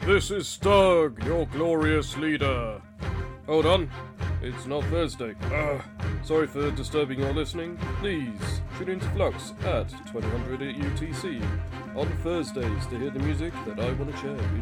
This is Stug, your glorious leader. Hold on, it's not Thursday. Sorry for disturbing your listening. Please tune into Flux at 2000 UTC on Thursdays to hear the music that I want to share with